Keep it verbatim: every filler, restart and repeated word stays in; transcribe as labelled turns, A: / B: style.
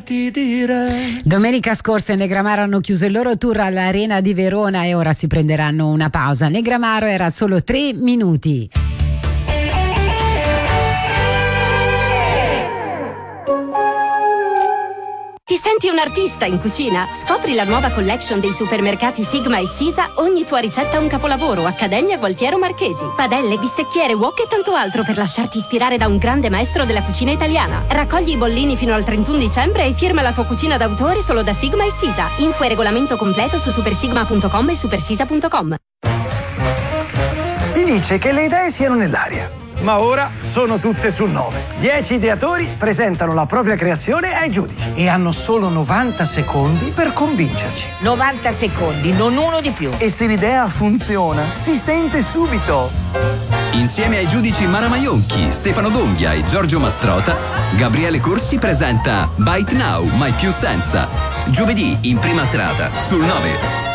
A: farti dire.
B: Domenica scorsa i Negramaro hanno chiuso il loro tour all'Arena di Verona e ora si prenderanno una pausa. Negramaro era solo tre minuti.
C: Ti senti un artista in cucina? Scopri la nuova collection dei supermercati Sigma e Sisa. Ogni tua ricetta un capolavoro. Accademia Gualtiero Marchesi. Padelle, bistecchiere, wok e tanto altro per lasciarti ispirare da un grande maestro della cucina italiana. Raccogli i bollini fino al trentuno dicembre e firma la tua cucina d'autore solo da Sigma e Sisa. Info e regolamento completo su supersigma punto com e supersisa punto com.
D: Si dice che le idee siano nell'aria, ma ora sono tutte sul nome. Dieci ideatori presentano la propria creazione ai giudici e hanno solo novanta secondi per convincerci.
E: novanta secondi, non uno di più.
F: E se l'idea funziona, si sente subito.
G: Insieme ai giudici Mara Maionchi, Stefano Donghia e Giorgio Mastrota, Gabriele Corsi presenta Bite Now, mai più senza. Giovedì in prima serata sul nove.